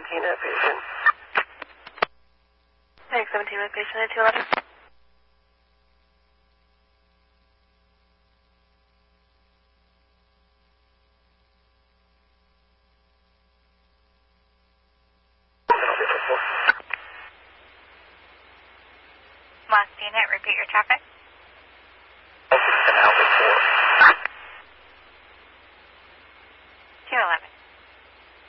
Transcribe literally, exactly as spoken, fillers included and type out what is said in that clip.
seventeen at patient. Medic seventeen with patient at two eleven. Last unit, repeat your traffic.